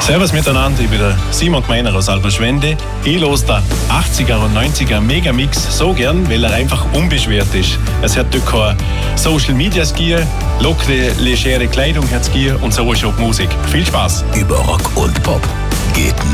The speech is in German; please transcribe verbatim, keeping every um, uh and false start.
Servus miteinander, ich bin der Simon Gmeiner aus Alberschwende. Ich los der achtziger und neunziger Megamix so gern, weil er einfach unbeschwert ist. Es hat dort kein Social Media Skier, lockere, legere Kleidung hat Skier und so ist auch die Musik. Viel Spaß! Über Rock und Pop geht